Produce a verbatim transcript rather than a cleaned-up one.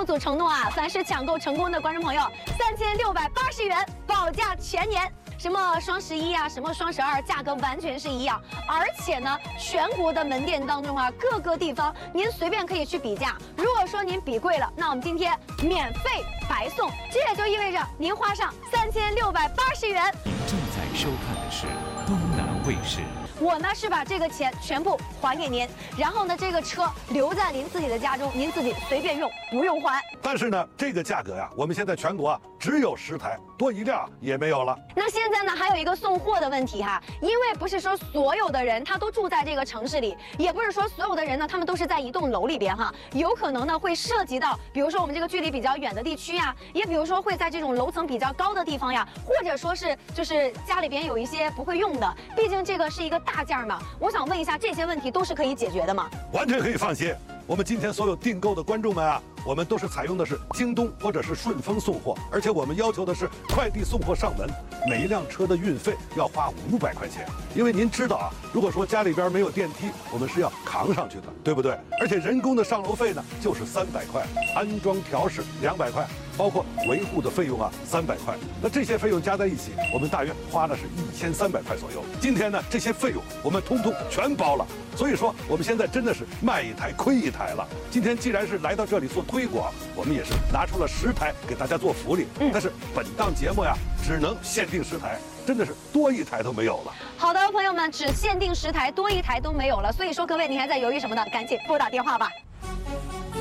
组承诺啊，凡是抢购成功的观众朋友，三千六百八十元保价全年。什么双十一啊，什么双十二，价格完全是一样。而且呢，全国的门店当中啊，各个地方您随便可以去比价。如果说您比贵了，那我们今天免费白送，这也就意味着您花上三千六百八十元。 您正在收看的是东南卫视。 我呢是把这个钱全部还给您，然后呢这个车留在您自己的家中，您自己随便用，不用还。 但是呢，这个价格呀，我们现在全国啊只有十台，多一辆也没有了。 那现在呢还有一个送货的问题哈，因为不是说所有的人他都住在这个城市里，也不是说所有的人呢他们都是在一栋楼里边哈，有可能呢会涉及到，比如说我们这个距离比较远的地区呀，也比如说会在这种楼层比较高的地方呀，或者说是就是家里边有一些不会用的，毕竟这个是一个大件嘛。我想问一下，这些问题都是可以解决的吗？ 完全可以放心。我们今天所有订购的观众们啊，我们都是采用的是京东或者是顺丰送货，而且我们要求的是快递送货上门，每一辆车的运费要花五百块钱。因为您知道啊，如果说家里边没有电梯，我们是要扛上去的，对不对？而且人工的上楼费呢，就是三百块，安装调试两百块。包括维护的费用啊，三百块。那这些费用加在一起，我们大约花了是一千三百块左右。今天呢，这些费用我们通通全包了。所以说，我们现在真的是卖一台亏一台了。今天既然是来到这里做推广，我们也是拿出了十台给大家做福利。嗯、但是本档节目呀，只能限定十台，真的是多一台都没有了。 好的，朋友们，只限定十台，多一台都没有了。所以说，各位你还在犹豫什么呢？赶紧拨打电话吧。